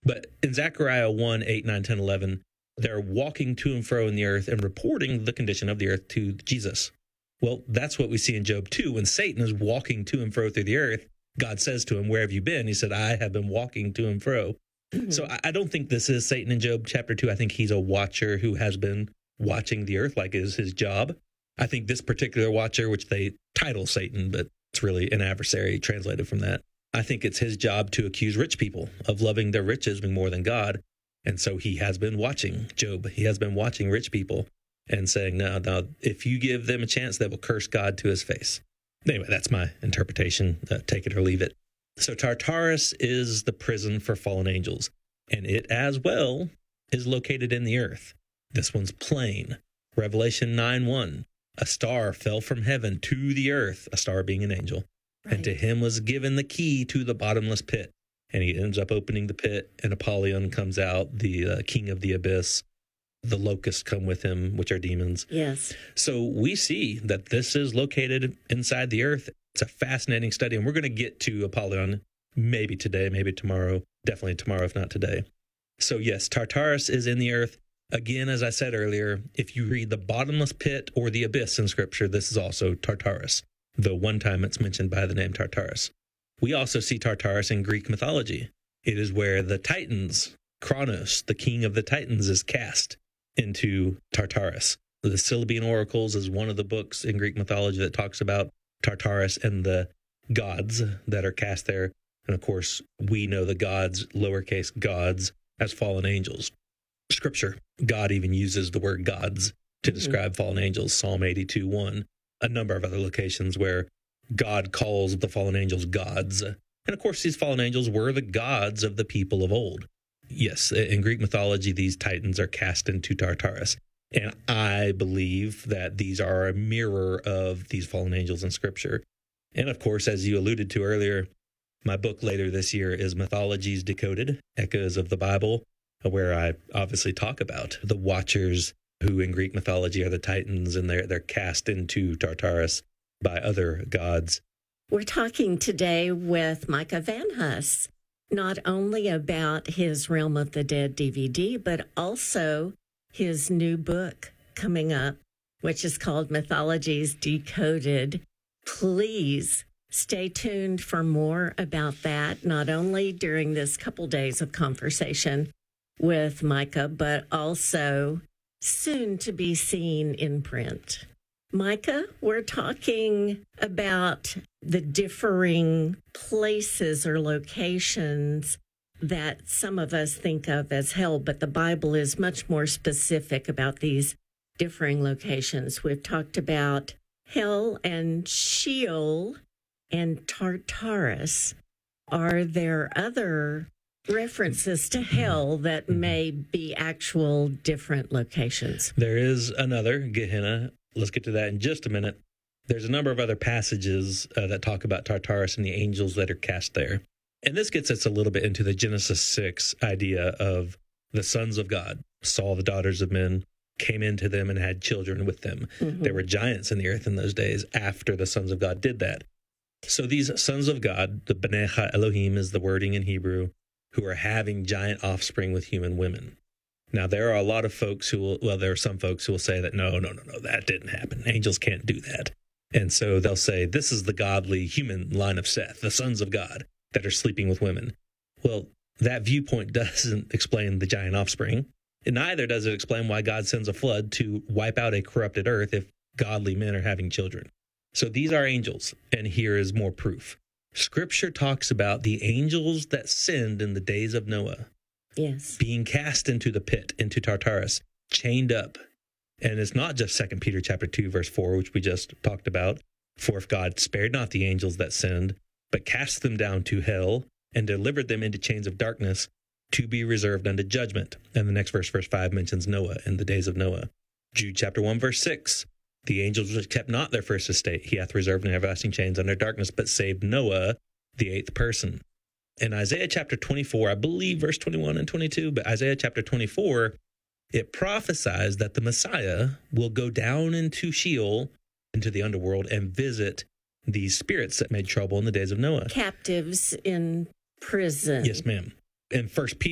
But in Zechariah 1, 8, 9, 10, 11, they're walking to and fro in the earth and reporting the condition of the earth to Jesus. Well, that's what we see in Job 2. When Satan is walking to and fro through the earth, God says to him, "Where have you been?" He said, "I have been walking to and fro." Mm-hmm. So I don't think this is Satan in Job chapter 2. I think he's a watcher who has been watching the earth like it is his job. I think this particular watcher, which they title Satan, but it's really an adversary translated from that, I think it's his job to accuse rich people of loving their riches more than God. And so he has been watching Job. He has been watching rich people and saying, no, if you give them a chance, they will curse God to his face. Anyway, that's my interpretation. Take it or leave it. So Tartarus is the prison for fallen angels, and it as well is located in the earth. This one's plain. Revelation 9:1. A star fell from heaven to the earth, a star being an angel, right. And to him was given the key to the bottomless pit. And he ends up opening the pit, and Apollyon comes out, the king of the abyss. The locusts come with him, which are demons. Yes. So we see that this is located inside the earth. It's a fascinating study, and we're going to get to Apollyon maybe today, maybe tomorrow, definitely tomorrow, if not today. So yes, Tartarus is in the earth. Again, as I said earlier, if you read the bottomless pit or the abyss in Scripture, this is also Tartarus, though one time it's mentioned by the name Tartarus. We also see Tartarus in Greek mythology. It is where the Titans, Kronos, the king of the Titans, is cast into Tartarus. The Sylvain Oracles is one of the books in Greek mythology that talks about Tartarus and the gods that are cast there. And of course, we know the gods, lowercase gods, as fallen angels. Scripture, God even uses the word gods to describe fallen angels. Psalm 82:1, a number of other locations where God calls the fallen angels gods. And of course, these fallen angels were the gods of the people of old. Yes, in Greek mythology, these titans are cast into Tartarus. And I believe that these are a mirror of these fallen angels in Scripture. And of course, as you alluded to earlier, my book later this year is Mythologies Decoded, Echoes of the Bible, where I obviously talk about the watchers who in Greek mythology are the titans, and they're cast into Tartarus by other gods. We're talking today with Micah Van Huss, not only about his Realm of the Dead DVD, but also his new book coming up, which is called Mythologies Decoded. Please stay tuned for more about that, not only during this couple days of conversation with Micah, but also soon to be seen in print. Micah, we're talking about the differing places or locations that some of us think of as hell, but the Bible is much more specific about these differing locations. We've talked about hell and Sheol and Tartarus. Are there other references to hell that may be actual different locations? There is another, Gehenna. Let's get to that in just a minute. There's a number of other passages that talk about Tartarus and the angels that are cast there. And this gets us a little bit into the Genesis 6 idea of the sons of God saw the daughters of men, came into them and had children with them. Mm-hmm. There were giants in the earth in those days after the sons of God did that. So these sons of God, the Bnei Ha Elohim is the wording in Hebrew, who are having giant offspring with human women. Now, there are a lot of folks there are some folks who will say that, no, that didn't happen. Angels can't do that. And so they'll say, this is the godly human line of Seth, the sons of God that are sleeping with women. Well, that viewpoint doesn't explain the giant offspring. And neither does it explain why God sends a flood to wipe out a corrupted earth if godly men are having children. So these are angels, and here is more proof. Scripture talks about the angels that sinned in the days of Noah. Yes. Being cast into the pit, into Tartarus, chained up. And it's not just 2 Peter chapter 2, verse 4, which we just talked about. For if God spared not the angels that sinned, but cast them down to hell and delivered them into chains of darkness to be reserved unto judgment. And the next verse, verse 5, mentions Noah in the days of Noah. Jude chapter 1, verse 6. The angels which kept not their first estate, he hath reserved in everlasting chains under darkness, but saved Noah, the eighth person. In Isaiah chapter 24, I believe verse 21 and 22, but Isaiah chapter 24, it prophesies that the Messiah will go down into Sheol, into the underworld, and visit these spirits that made trouble in the days of Noah. Captives in prison. Yes, ma'am. In 1